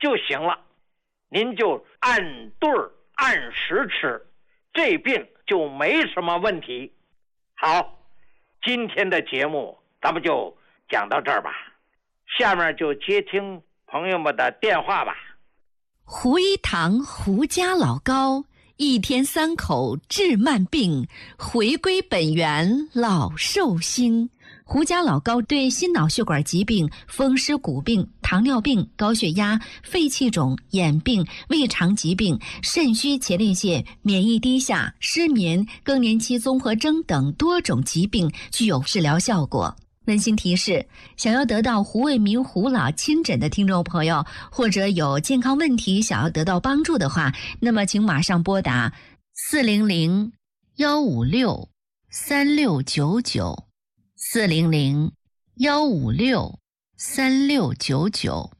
就行了，您就按对儿按时吃，这病就没什么问题。好，今天的节目咱们就讲到这儿吧，下面就接听朋友们的电话吧。 胡一堂胡家老高，一天3口治慢病，回归本源老寿星。胡家老高对心脑血管疾病、风湿骨病、糖尿病、高血压、肺气肿、眼病、胃肠疾病、肾虚前列腺、免疫低下、失眠、更年期综合征等多种疾病具有治疗效果。温馨提示：想要得到胡卫民胡老亲诊的听众朋友，或者有健康问题想要得到帮助的话，那么请马上拨打400-156-3699 400-156-3699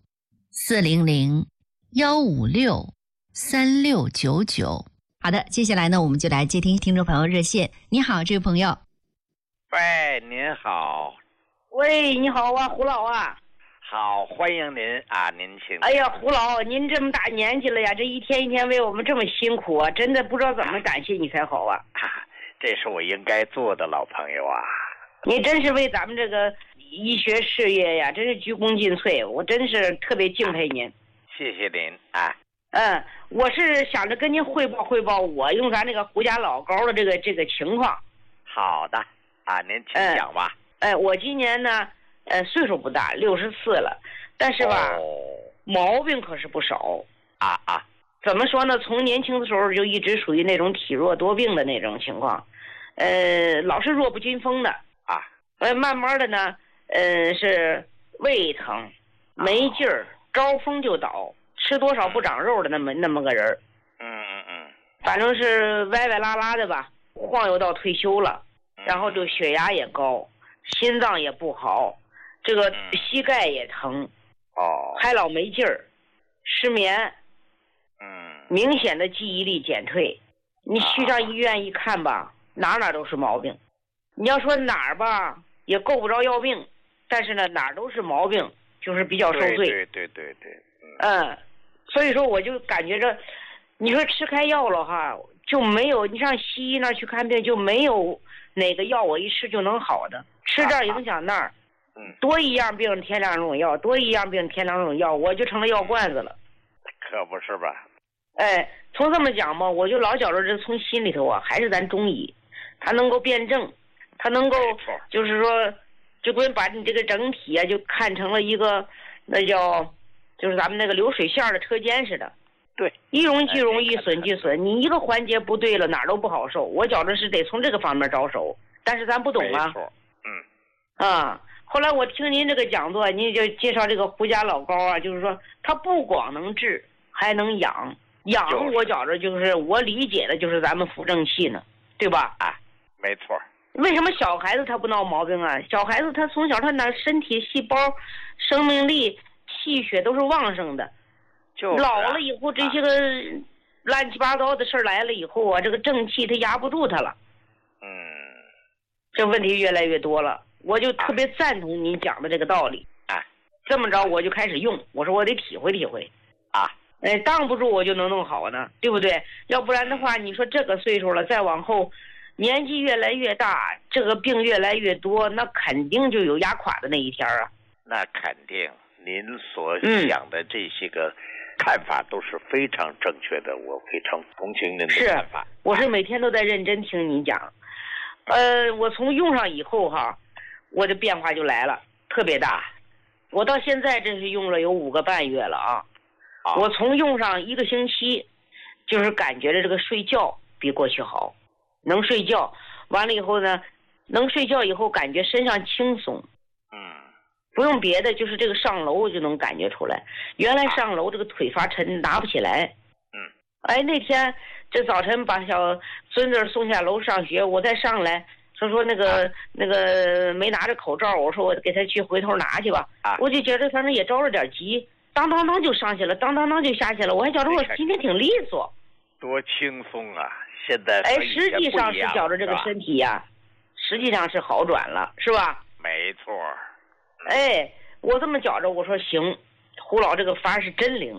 400-156-3699。好的，接下来呢，我们就来接听听众朋友热线。你好，这位朋友。 喂，您好。 喂，你好啊，胡老啊。 好，欢迎您啊，您请。 哎呀，胡老，您这么大年纪了呀，这一天一天为我们这么辛苦啊，真的不知道怎么感谢你才好啊。 这是我应该做的，老朋友啊。 你真是为咱们这个医学事业呀，真是鞠躬尽瘁，我真是特别敬佩您。 谢谢您啊。 我是想着跟您汇报汇报我用咱那个胡家老高的这个情况。 好的啊，您请讲吧。 我今年呢，岁数不大，64了，但是吧，毛病可是不少啊。 怎么说呢？从年轻的时候就一直属于那种体弱多病的那种情况，老是弱不禁风的啊。 慢慢的呢，是胃疼、没劲儿，招风就倒，吃多少不长肉的那么个人。反正是歪歪拉拉的吧，晃悠到退休了，然后就血压也高，心脏也不好，这个膝盖也疼，还老没劲儿，失眠，明显的记忆力减退。你去上医院一看吧，哪都是毛病。你要说哪儿吧，也够不着要命，但是呢，哪儿都是毛病，就是比较受罪。 对。 所以说我就感觉着，你说吃开药了哈，就没有你上西医那儿去看病，就没有哪个药我一吃就能好的，吃这儿影响那儿。多一样病添两种药，多一样病添两种药，我就成了药罐子了。 可不是吧？ 从这么讲吧，我就老觉着这从心里头啊，还是咱中医，它能够辩证，它能够就是说，就跟把你这个整体啊，就看成了一个那叫就是咱们那个流水线的车间似的。 对， 一荣俱荣，一损俱损，你一个环节不对了，哪儿都不好受。我觉着是得从这个方面着手，但是咱不懂啊。 没错。 后来我听您这个讲座，您就介绍这个胡家老高啊，就是说他不光能治，还能养。我觉着就是我理解的就是咱们辅正气呢，对吧？ 没错。 为什么小孩子他不闹毛病啊？小孩子他从小他那身体细胞、生命力、气血都是旺盛的。老了以后，这些个乱七八糟的事儿来了以后啊，这个正气他压不住他了。这问题越来越多了，我就特别赞同您讲的这个道理。这么着我就开始用，我说我得体会体会。挡不住我就能弄好呢，对不对？要不然的话，你说这个岁数了，再往后，年纪越来越大，这个病越来越多，那肯定就有压垮的那一天啊。 那肯定，您所想的这些个看法都是非常正确的，我非常同情您的看法。 我是每天都在认真听你讲。我从用上以后哈，我的变化就来了，特别大。我到现在真是用了有5个半月了啊。我从用上1个星期，就是感觉着这个睡觉比过去好，能睡觉。完了以后呢，能睡觉以后感觉身上轻松。不用别的，就是这个上楼就能感觉出来。原来上楼这个腿发沉，拿不起来。那天这早晨把小孙子送下楼上学，我再上来说那个没拿着口罩，我说我给他去回头拿去吧。我就觉得反正也着了点急，当当当就上去了，当当当就下去了。我还觉得我今天挺利索， 多轻松啊！现在实际上是觉着这个身体呀，实际上是好转了，是吧？ 没错。 我这么觉着，我说行，胡老这个法是真灵。